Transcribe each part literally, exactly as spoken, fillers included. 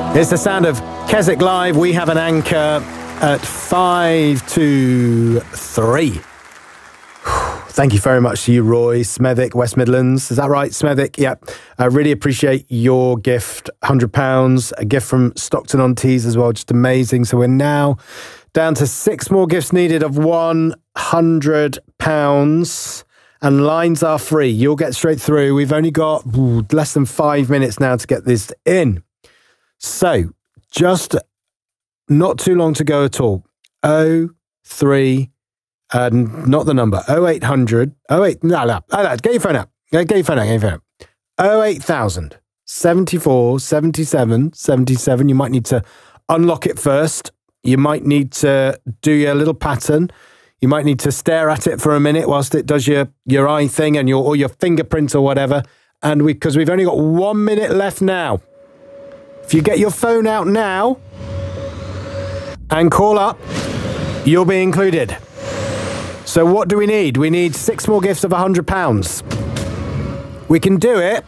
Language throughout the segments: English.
It's the sound of Keswick Live. We have an anchor at five to three. Thank you very much to you, Roy Smethwick, West Midlands. Is that right, Smethwick? Yeah. I really appreciate your gift, one hundred pounds. A gift from Stockton-on-Tees as well. Just amazing. So we're now down to six more gifts needed of one hundred pounds. And lines are free. You'll get straight through. We've only got ooh, less than five minutes now to get this in. So, just not too long to go at all. oh three, uh, not the number, oh eight hundred, oh eight, no, no, no, get your phone out, get your phone out, get your phone out. oh eight thousand, seventy-four, seventy-seven, seventy-seven, you might need to unlock it first. You might need to do your little pattern. You might need to stare at it for a minute whilst it does your, your eye thing and your or your fingerprint or whatever. And we because we've only got one minute left now. If you get your phone out now and call up, you'll be included. So what do we need? We need six more gifts of one hundred pounds. We can do it.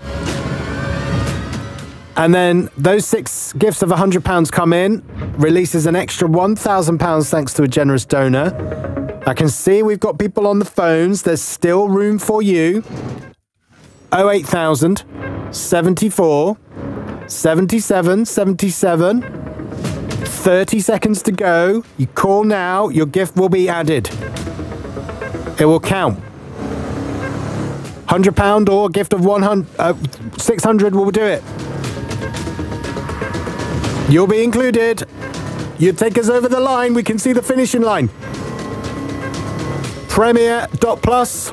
And then those six gifts of one hundred pounds come in, releases an extra one thousand pounds thanks to a generous donor. I can see we've got people on the phones. There's still room for you. oh eight thousand, seventy-four, seventy-seven, seventy-seven. thirty seconds to go. You call now, your gift will be added. It will count. one hundred pounds or a gift of one hundred, uh, six hundred will do it. You'll be included. You take us over the line. We can see the finishing line. Premier dot plus.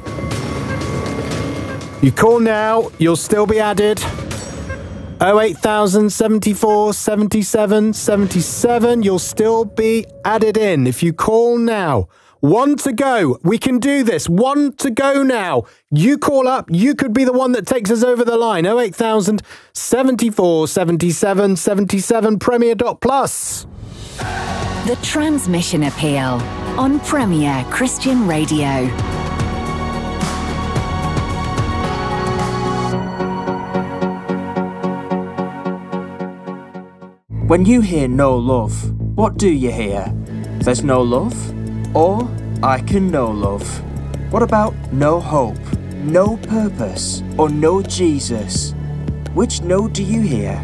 You call now, you'll still be added. oh eight thousand, seventy-four, seventy-seven, seventy-seven. You'll still be added in if you call now. One to go. We can do this. One to go now. You call up. You could be the one that takes us over the line. oh eight thousand, seventy-four, seventy-seven, seventy-seven. Premier dot plus. The Transmission Appeal on Premier Christian Radio. When you hear no love, what do you hear? There's no love? Or I can know love? What about no hope, no purpose, or no Jesus? Which no do you hear?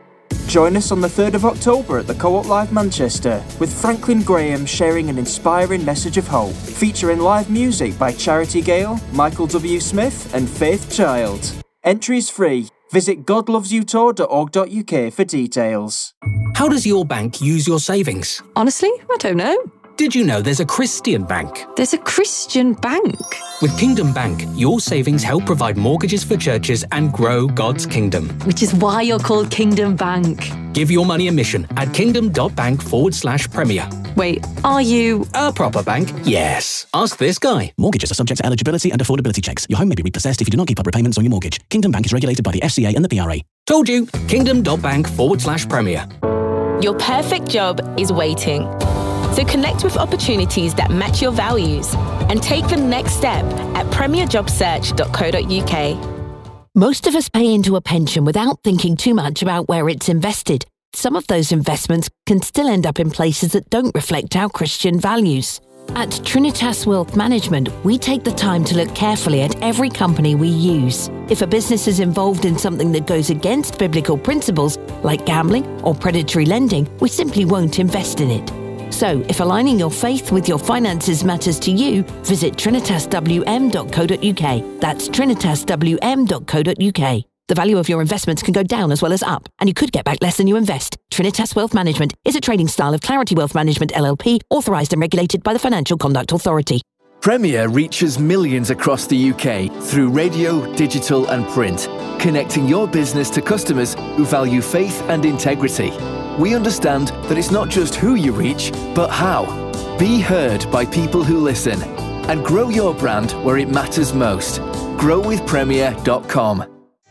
Join us on the third of October at the Co-op Live Manchester with Franklin Graham sharing an inspiring message of hope, featuring live music by Charity Gale, Michael W. Smith and Faith Child. Entry is free. Visit god loves you tour dot org dot U K for details. How does your bank use your savings? Honestly, I don't know. Did you know there's a Christian bank? There's a Christian bank? With Kingdom Bank, your savings help provide mortgages for churches and grow God's kingdom. Which is why you're called Kingdom Bank. Give your money a mission at kingdom.bank forward slash premier. Wait, are you... A proper bank? Yes. Ask this guy. Mortgages are subject to eligibility and affordability checks. Your home may be repossessed if you do not keep up repayments on your mortgage. Kingdom Bank is regulated by the F C A and the P R A. Told you. Kingdom.bank forward slash premier. Your perfect job is waiting. So connect with opportunities that match your values and take the next step at premier job search dot co dot U K. Most of us pay into a pension without thinking too much about where it's invested. Some of those investments can still end up in places that don't reflect our Christian values. At Trinitas Wealth Management, we take the time to look carefully at every company we use. If a business is involved in something that goes against biblical principles, like gambling or predatory lending, we simply won't invest in it. So, if aligning your faith with your finances matters to you, visit trinitas w m dot co dot U K. That's trinitas w m dot co dot U K. The value of your investments can go down as well as up, and you could get back less than you invest. Trinitas Wealth Management is a trading style of Clarity Wealth Management L L P, authorised and regulated by the Financial Conduct Authority. Premier reaches millions across the U K through radio, digital and print, connecting your business to customers who value faith and integrity. We understand that it's not just who you reach, but how. Be heard by people who listen and grow your brand where it matters most. grow with premier dot com.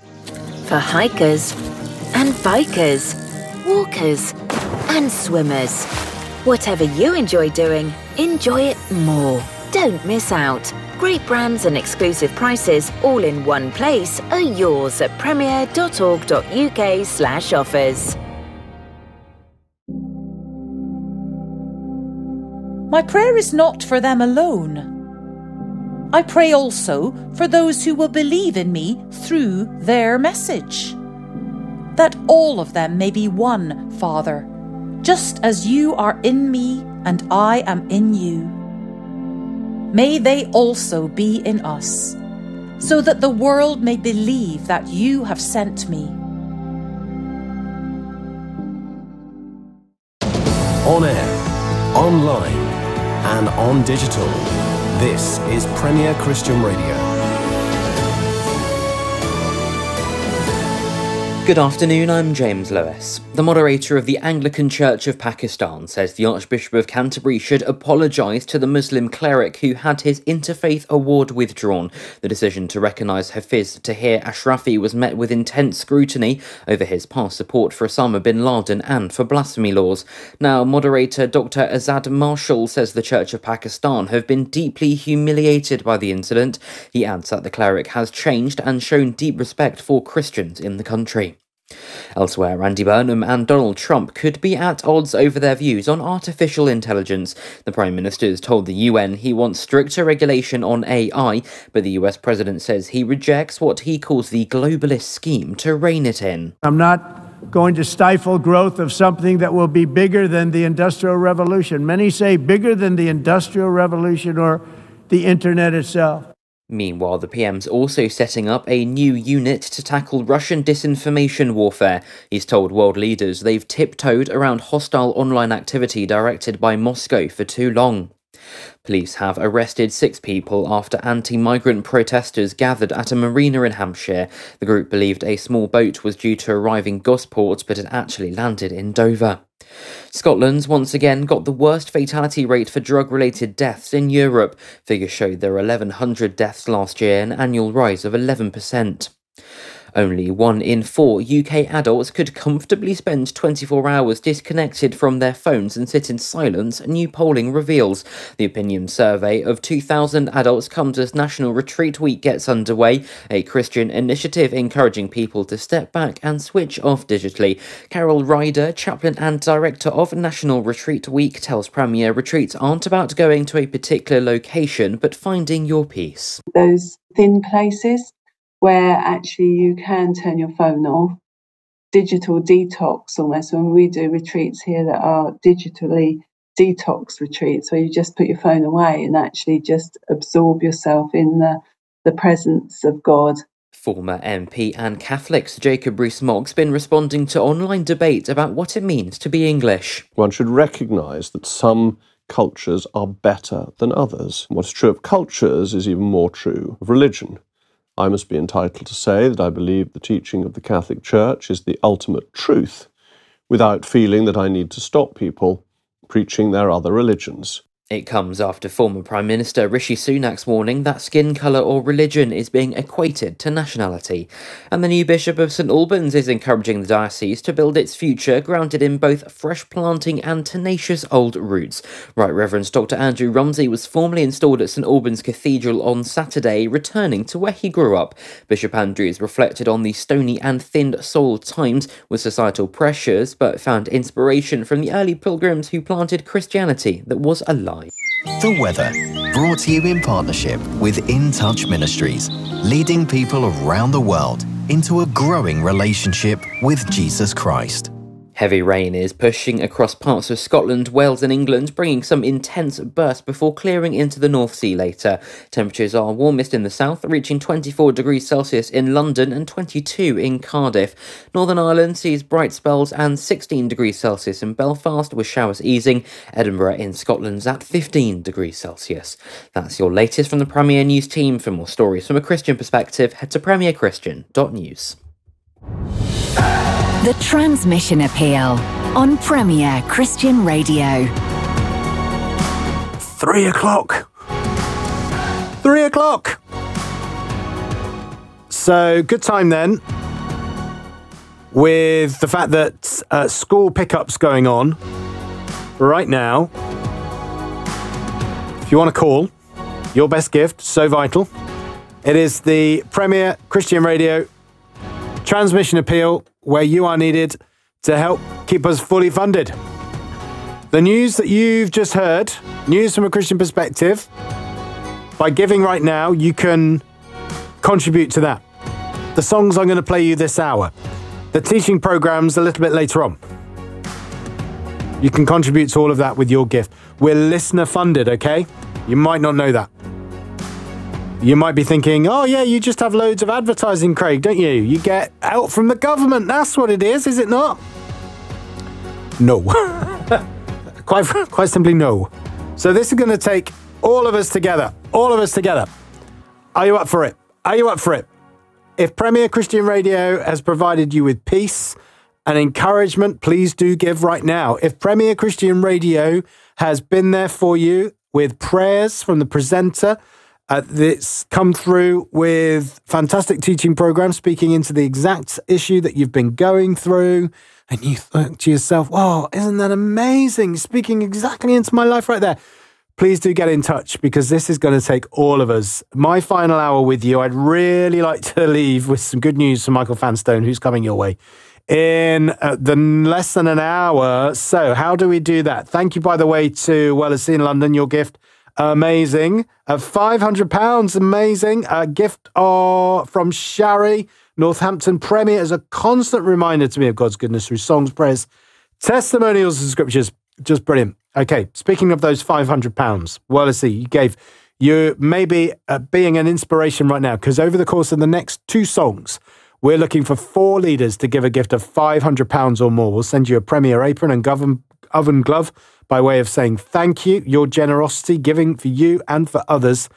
For hikers and bikers, walkers and swimmers. Whatever you enjoy doing, enjoy it more. Don't miss out. Great brands and exclusive prices all in one place are yours at premier dot org dot U K slash offers. My prayer is not for them alone. I pray also for those who will believe in me through their message, that all of them may be one, Father, just as you are in me and I am in you. May they also be in us, so that the world may believe that you have sent me. On air, online, and on digital. This is Premier Christian Radio. Good afternoon, I'm James Lewis. The moderator of the Anglican Church of Pakistan says the Archbishop of Canterbury should apologise to the Muslim cleric who had his Interfaith Award withdrawn. The decision to recognise Hafiz Tahir Ashrafi was met with intense scrutiny over his past support for Osama bin Laden and for blasphemy laws. Now, moderator Doctor Azad Marshall says the Church of Pakistan have been deeply humiliated by the incident. He adds that the cleric has changed and shown deep respect for Christians in the country. Elsewhere, Andy Burnham and Donald Trump could be at odds over their views on artificial intelligence. The Prime Minister has told the U N he wants stricter regulation on A I, but the U S President says he rejects what he calls the globalist scheme to rein it in. I'm not going to stifle growth of something that will be bigger than the Industrial Revolution. Many say bigger than the Industrial Revolution or the Internet itself. Meanwhile, the P M's also setting up a new unit to tackle Russian disinformation warfare. He's told world leaders they've tiptoed around hostile online activity directed by Moscow for too long. Police have arrested six people after anti-migrant protesters gathered at a marina in Hampshire. The group believed a small boat was due to arrive in Gosport, but had actually landed in Dover. Scotland's once again got the worst fatality rate for drug-related deaths in Europe. Figures showed there were eleven hundred deaths last year, an annual rise of eleven percent. Only one in four U K adults could comfortably spend twenty-four hours disconnected from their phones and sit in silence, new polling reveals. The opinion survey of two thousand adults comes as National Retreat Week gets underway, a Christian initiative encouraging people to step back and switch off digitally. Carol Ryder, chaplain and director of National Retreat Week, tells Premier retreats aren't about going to a particular location, but finding your peace. Those thin places where actually you can turn your phone off, digital detox almost. When we do retreats here that are digitally detox retreats, where you just put your phone away and actually just absorb yourself in the, the presence of God. Former M P and Catholic Sir Jacob Rees-Mogg's been responding to online debate about what it means to be English. One should recognise that some cultures are better than others. What's true of cultures is even more true of religion. I must be entitled to say that I believe the teaching of the Catholic Church is the ultimate truth, without feeling that I need to stop people preaching their other religions. It comes after former Prime Minister Rishi Sunak's warning that skin colour or religion is being equated to nationality. And the new Bishop of St Albans is encouraging the diocese to build its future grounded in both fresh planting and tenacious old roots. Right Reverend Doctor Andrew Rumsey was formally installed at St Albans Cathedral on Saturday, returning to where he grew up. Bishop Andrews reflected on the stony and thin-soiled times with societal pressures, but found inspiration from the early pilgrims who planted Christianity that was alive. The weather, brought to you in partnership with In Touch Ministries, leading people around the world into a growing relationship with Jesus Christ. Heavy rain is pushing across parts of Scotland, Wales and England, bringing some intense bursts before clearing into the North Sea later. Temperatures are warmest in the south, reaching twenty-four degrees Celsius in London and twenty-two in Cardiff. Northern Ireland sees bright spells and sixteen degrees Celsius in Belfast, with showers easing. Edinburgh in Scotland's at fifteen degrees Celsius. That's your latest from the Premier News team. For more stories from a Christian perspective, head to premier christian dot news. The Transmission Appeal on Premier Christian Radio. Three o'clock. Three o'clock. So, good time then. With the fact that uh, school pickup's going on right now. If you want to call, your best gift, so vital. It is the Premier Christian Radio Transmission Appeal, where you are needed to help keep us fully funded. The news that you've just heard, news from a Christian perspective, by giving right now, you can contribute to that. The songs I'm going to play you this hour. The teaching program's a little bit later on. You can contribute to all of that with your gift. We're listener funded, okay? You might not know that. You might be thinking, oh yeah, you just have loads of advertising, Craig, don't you? You get out from the government. That's what it is, is it not? No. quite, quite simply no. So this is going to take all of us together. All of us together. Are you up for it? Are you up for it? If Premier Christian Radio has provided you with peace and encouragement, please do give right now. If Premier Christian Radio has been there for you with prayers from the presenter, uh, that's come through with fantastic teaching programs speaking into the exact issue that you've been going through, and you think to yourself, wow, isn't that amazing? Speaking exactly into my life right there. Please do get in touch, because this is going to take all of us. My final hour with you, I'd really like to leave with some good news from Michael Fanstone, who's coming your way in uh, the less than an hour. So how do we do that? Thank you, by the way, to Wellesley in London. Your gift, amazing. Uh, five hundred pounds, amazing. A gift uh, from Shari, Northampton. Premier is a constant reminder to me of God's goodness through songs, prayers, testimonials and scriptures. Just brilliant. Okay, speaking of those five hundred pounds, Wellesley, you gave, you maybe uh, being an inspiration right now, because over the course of the next two songs, we're looking for four leaders to give a gift of five hundred pounds or more. We'll send you a Premier apron and oven, oven glove by way of saying thank you, your generosity, giving for you and for others.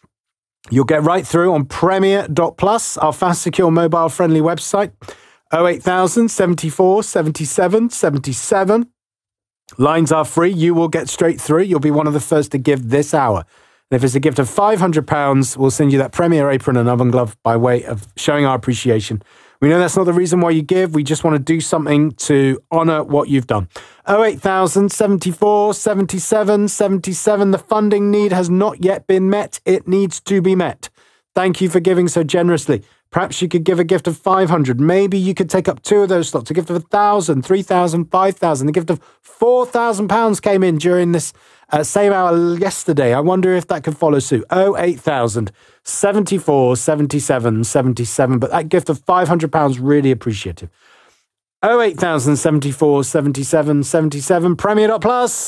You'll get right through on premier dot plus, our fast, secure, mobile-friendly website, oh eight thousand, seventy-four, seventy-seven, seventy-seven. Lines are free. You will get straight through. You'll be one of the first to give this hour. And if it's a gift of five hundred pounds, we'll send you that Premier apron and oven glove by way of showing our appreciation. We know that's not the reason why you give. We just want to do something to honour what you've done. oh eight thousand, seventy-four, seventy-seven, seventy-seven. The funding need has not yet been met. It needs to be met. Thank you for giving so generously. Perhaps you could give a gift of five hundred. Maybe you could take up two of those slots. A gift of one thousand, three thousand, five thousand. A gift of four thousand pounds came in during this uh, same hour yesterday. I wonder if that could follow suit. oh eight thousand, seventy-four, seventy-seven, seventy-seven. But that gift of five hundred pounds, really appreciative. oh eight thousand, seventy-four, seventy-seven, seventy-seven. Premier dot plus.